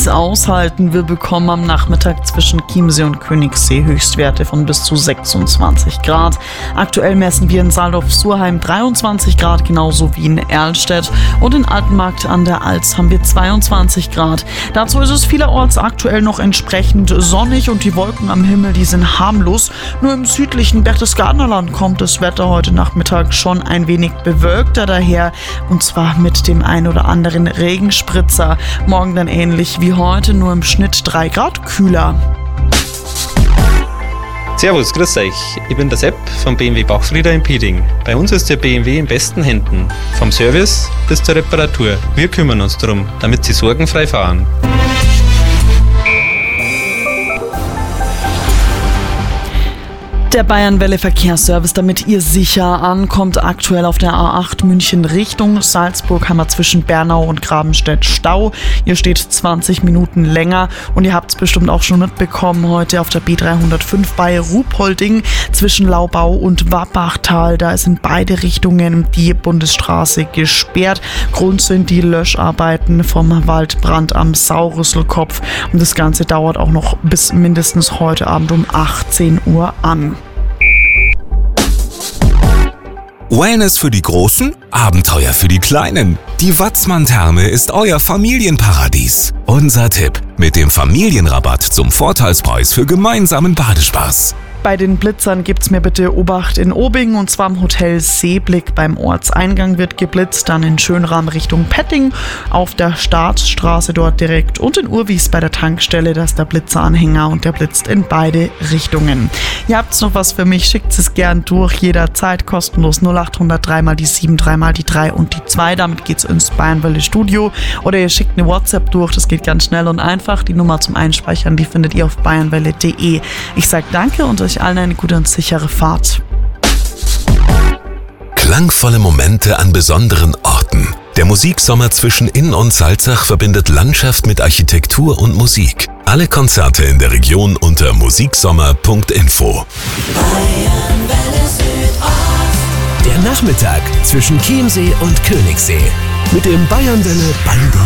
dies aushalten. Wir bekommen am Nachmittag zwischen Chiemsee und Königssee Höchstwerte von bis zu 26 Grad. Aktuell messen wir in Saldorf-Surheim 23 Grad, genauso wie in Erlstedt. Und in Altenmarkt an der Alz haben wir 22 Grad. Dazu ist es vielerorts aktuell noch entsprechend sonnig und die Wolken am Himmel, die sind harmlos. Nur im südlichen Berchtesgadener Land kommt das Wetter heute Nachmittag schon ein wenig bewölkter daher, und zwar mit dem ein oder anderen Regenspritzer. Morgen dann ähnlich wie heute, nur im Schnitt 3 Grad kühler. Servus, grüß euch. Ich bin der Sepp vom BMW Bachfrieder in Pieding. Bei uns ist der BMW in besten Händen. Vom Service bis zur Reparatur. Wir kümmern uns darum, damit Sie sorgenfrei fahren. Der Bayernwelle Verkehrsservice, damit ihr sicher ankommt, aktuell auf der A8 München Richtung Salzburg haben wir zwischen Bernau und Grabenstedt Stau. Ihr steht 20 Minuten länger und ihr habt es bestimmt auch schon mitbekommen, heute auf der B305 bei Ruhpolding zwischen Laubau und Wappachtal. Da ist in beide Richtungen die Bundesstraße gesperrt. Grund sind die Löscharbeiten vom Waldbrand am Saurüsselkopf und das Ganze dauert auch noch bis mindestens heute Abend um 18 Uhr an. Wellness für die Großen, Abenteuer für die Kleinen. Die Watzmann-Therme ist euer Familienparadies. Unser Tipp: mit dem Familienrabatt zum Vorteilspreis für gemeinsamen Badespaß. Bei den Blitzern gibt's mir bitte Obacht in Obing, und zwar im Hotel Seeblick. Beim Ortseingang wird geblitzt, dann in Schönrahm Richtung Petting, auf der Staatsstraße dort direkt und in Urwies bei der Tankstelle, da ist der Blitzeranhänger und der blitzt in beide Richtungen. Ihr habt's noch was für mich, schickt es gern durch, jederzeit kostenlos 0800 3 mal die 7, 3 mal die 3 und die 2. Damit geht's ins Bayernwelle Studio oder ihr schickt eine WhatsApp durch, das geht ganz schnell und einfach. Die Nummer zum Einspeichern, die findet ihr auf bayernwelle.de. Ich sag danke und euch allen eine gute und sichere Fahrt. Klangvolle Momente an besonderen Orten. Der Musiksommer zwischen Inn und Salzach verbindet Landschaft mit Architektur und Musik. Alle Konzerte in der Region unter musiksommer.info. Der Nachmittag zwischen Chiemsee und Königssee mit dem Bayernwelle Bango.